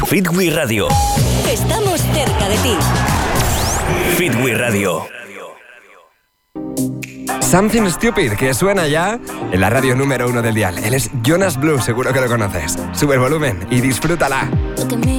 Fitwi Radio. Estamos cerca de ti. Fitwi Radio. Something Stupid, que suena ya en la radio número 1 del dial. Él es Jonas Blue, seguro que lo conoces. Sube el volumen y disfrútala. Look at me.